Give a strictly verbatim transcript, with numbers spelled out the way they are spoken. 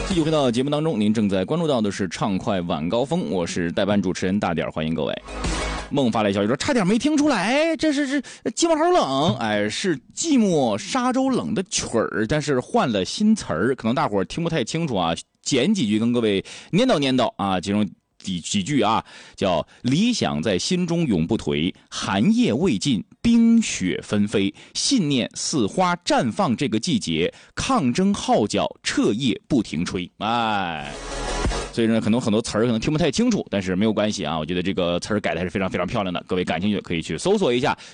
继续回到节目当中，您正在关注到的是畅快晚高峰，我是代班主持人大点，欢迎各位。梦发来消息说，差点没听出来，这是是寂寞沙洲冷，哎，是寂寞沙洲冷的曲儿，但是换了新词儿，可能大伙儿听不太清楚啊，剪几句跟各位念叨念叨啊，其中几几句啊，叫理想在心中永不颓，寒夜未尽，冰雪纷飞，信念似花绽放这个季节，抗争号角彻夜不停吹，哎。所以呢，可能很多词儿可能听不太清楚，但是没有关系啊。我觉得这个词儿改的还是非常非常漂亮的，各位感兴趣可以去搜索一下。